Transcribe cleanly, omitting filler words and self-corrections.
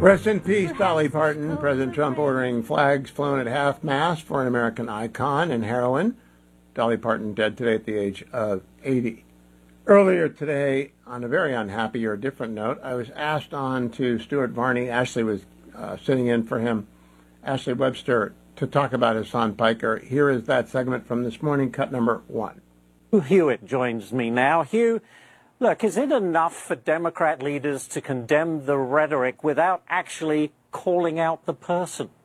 Rest in peace, Dolly Parton. President Trump ordering flags flown at half-mast for an American icon and heroine. Dolly Parton dead today at the age of 80. Earlier today, on a very unhappy or different note, I was asked on to Stuart Varney. Ashley was sitting in for him, Ashley Webster, to talk about Hassan Piker. Here is that segment from this morning, cut number 1. Hugh Hewitt joins me now. Hugh, look, is it enough for Democrat leaders to condemn the rhetoric without actually calling out the person?